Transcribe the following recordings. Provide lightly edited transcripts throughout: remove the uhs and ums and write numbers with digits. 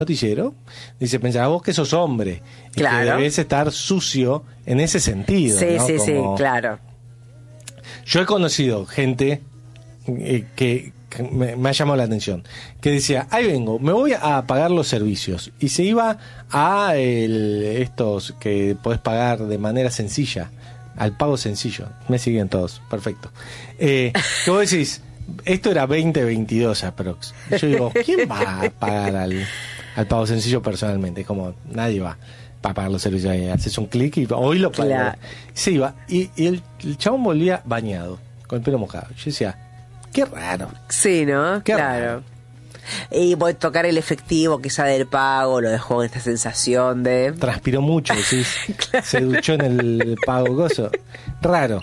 noticiero, dice, pensaba vos que sos hombre, y Claro. que debes estar sucio en ese sentido. Sí, ¿no? sí, sí, Como- claro. Yo he conocido gente que me ha llamado la atención, que decía, ahí vengo, me voy a pagar los servicios, y se iba a estos que podés pagar de manera sencilla, al pago sencillo. Me siguen todos, perfecto. Que vos decís, esto era 2022 aprox. Yo digo, ¿quién va a pagar al pago sencillo personalmente? Es como, nadie va para pagar los servicios ahí. Haces un clic y hoy lo pago. Claro. Se iba, y el chabón volvía bañado, con el pelo mojado. Yo decía, qué raro. Sí, ¿no? Qué Claro. raro. Y voy a tocar el efectivo quizá del pago, lo dejó con esta sensación de... Transpiró mucho, decís, se duchó en el pago gozo. Raro.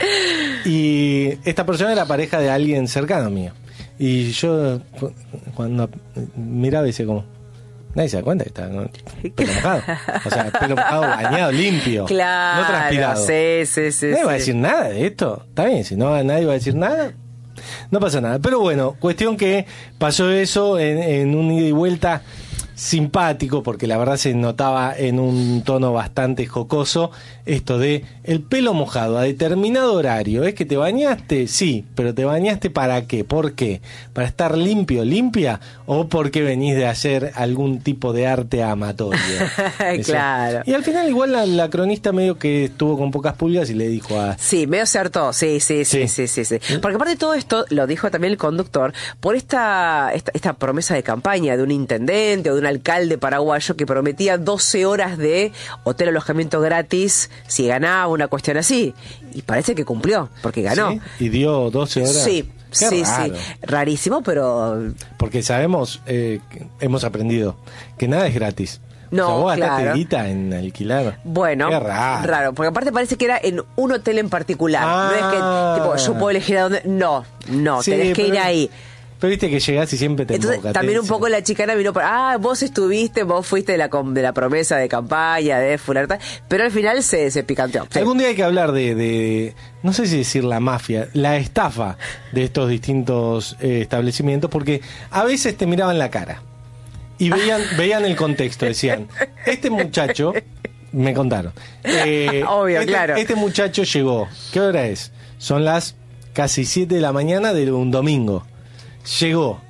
Y esta persona era pareja de alguien cercano mío. Y yo, cuando miraba, decía como, nadie se da cuenta que está con pelo mojado. O sea, pelo mojado, bañado, limpio. Claro, no transpirado. sí. Nadie va a sí. decir nada de esto. Está bien, si no nadie va a decir nada, no pasa nada. Pero bueno, cuestión que pasó eso en un ida y vuelta simpático, porque la verdad se notaba en un tono bastante jocoso esto de el pelo mojado a determinado horario. ¿Es que te bañaste? Sí, pero ¿te bañaste para qué? ¿Por qué? ¿Para estar limpio, limpia? ¿O porque venís de hacer algún tipo de arte amatorio? Eso. Claro. Y al final igual la cronista medio que estuvo con pocas pulgas y le dijo a... Sí, medio se hartó, sí. Porque aparte de todo esto, lo dijo también el conductor, por esta promesa de campaña de un intendente o de un alcalde paraguayo que prometía 12 horas de hotel alojamiento gratis si ganaba, una cuestión así. Y parece que cumplió, porque ganó. ¿Sí? ¿Y dio 12 horas? Sí, Qué raro. Rarísimo, pero... Porque sabemos, hemos aprendido que nada es gratis. No, o sea, vos gastaste claro. guita en alquilar. Bueno, Qué raro. porque aparte parece que era en un hotel en particular. No es que, tipo, yo puedo elegir a dónde... No, Sí, tenés que ir pero- ahí. Pero viste que llegás y siempre te Entonces, emboca, también te un poco dicen. la chicana vino por, vos fuiste de la promesa de campaña, de fulano, pero al final se picanteó. Sí. Algún día hay que hablar de, no sé si decir la mafia, la estafa de estos distintos establecimientos, porque a veces te miraban la cara y veían el contexto, decían, este muchacho, me contaron, Obvio, claro. Este muchacho llegó, ¿qué hora es? Son las casi 7 de la mañana de un domingo. Llegó,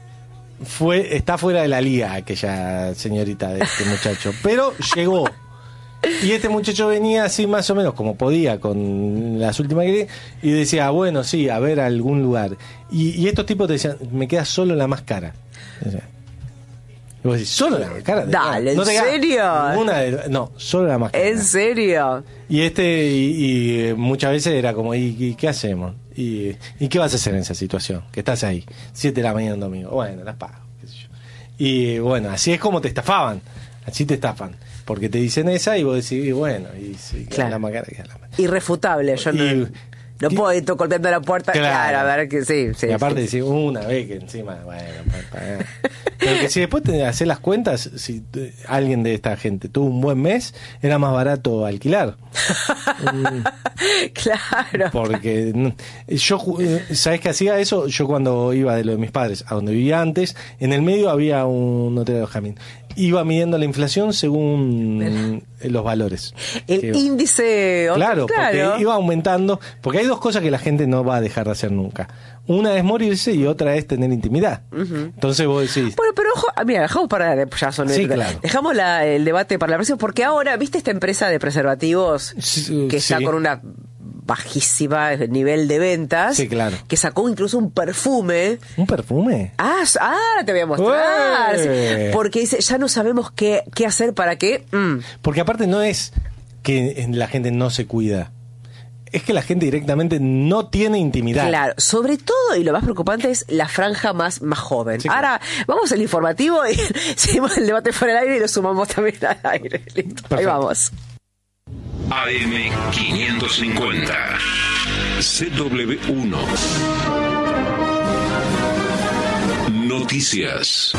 está fuera de la liga aquella señorita de este muchacho, pero llegó. Y este muchacho venía así más o menos como podía con las últimas que y decía, bueno, sí, a ver algún lugar. Y estos tipos te decían, me queda solo la más cara. Y vos decís, ¿solo la más cara? Dale, No ¿en te queda serio? no, solo la más cara. ¿En serio? Y y muchas veces era como, ¿y qué hacemos? ¿Y qué vas a hacer en esa situación? Que estás ahí, 7 de la mañana un domingo. Bueno, las pago, qué sé yo. Y bueno, así es como te estafaban. Así te estafan. Porque te dicen esa y vos decís, y bueno, y si queda Claro. la más cara, queda la más. Irrefutable, yo no puedo ir golpeando la puerta. Claro, a ver que sí. Y aparte sí. decís, una vez que encima, bueno, pero que si después te haces las cuentas, si alguien de esta gente tuvo un buen mes, era más barato alquilar. Claro. Porque yo, ¿sabés qué hacía eso? Yo cuando iba de lo de mis padres a donde vivía antes, en el medio había un hotel de alojamiento. Iba midiendo la inflación según los valores. El Que- índice... Claro, porque iba aumentando. Porque hay dos cosas que la gente no va a dejar de hacer nunca. Una es morirse y otra es tener intimidad. Entonces vos decís... Bueno, pero ojo, mira, dejamos para ya son Sí, claro. dejamos el debate para la próxima, porque ahora, ¿viste esta empresa de preservativos que está Sí. con una bajísima nivel de ventas? Sí, claro. Que sacó incluso un perfume. ¿Un perfume? Te voy a mostrar. ¡Ué! Sí, porque dice, ya no sabemos qué hacer para que... Porque aparte no es que la gente no se cuida. Es que la gente directamente no tiene intimidad. Claro, sobre todo, y lo más preocupante es la franja más joven. Sí, claro. Ahora, vamos al informativo y seguimos el debate fuera del aire y lo sumamos también al aire. Listo, ahí Perfecto. vamos. AM550 CW1 Noticias.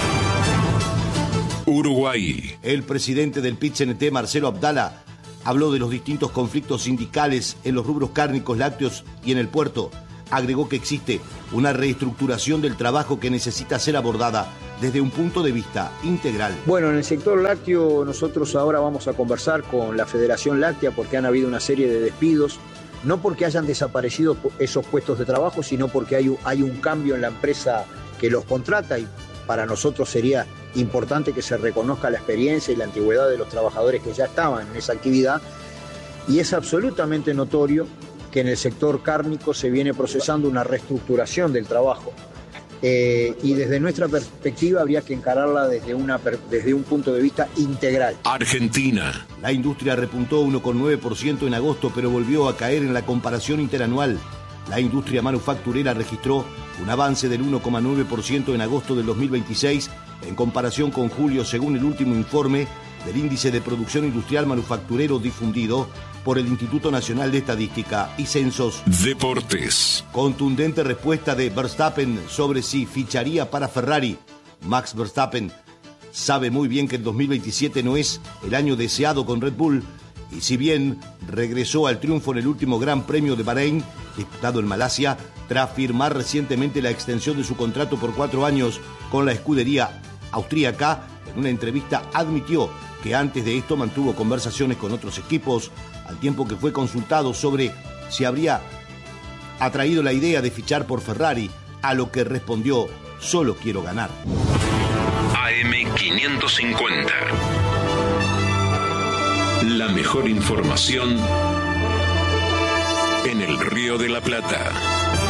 Uruguay. El presidente del PIT-CNT, Marcelo Abdala, habló de los distintos conflictos sindicales en los rubros cárnicos, lácteos y en el puerto. Agregó que existe una reestructuración del trabajo que necesita ser abordada desde un punto de vista integral. Bueno, en el sector lácteo nosotros ahora vamos a conversar con la Federación Láctea porque han habido una serie de despidos, no porque hayan desaparecido esos puestos de trabajo, sino porque hay un cambio en la empresa que los contrata y para nosotros sería importante que se reconozca la experiencia y la antigüedad de los trabajadores que ya estaban en esa actividad. Y es absolutamente notorio que en el sector cárnico se viene procesando una reestructuración del trabajo. Y desde nuestra perspectiva habría que encararla desde un punto de vista integral. Argentina. La industria repuntó 1,9% en agosto, pero volvió a caer en la comparación interanual. La industria manufacturera registró un avance del 1,9% en agosto del 2026 en comparación con julio, según el último informe del Índice de Producción Industrial Manufacturero difundido por el Instituto Nacional de Estadística y Censos. Deportes. Contundente respuesta de Verstappen sobre si ficharía para Ferrari. Max Verstappen sabe muy bien que el 2027 no es el año deseado con Red Bull, y si bien regresó al triunfo en el último Gran Premio de Bahrein, disputado en Malasia, tras firmar recientemente la extensión de su contrato por 4 años con la escudería austríaca, en una entrevista admitió que antes de esto mantuvo conversaciones con otros equipos, al tiempo que fue consultado sobre si habría atraído la idea de fichar por Ferrari, a lo que respondió: solo quiero ganar. AM550. La mejor información en el Río de la Plata.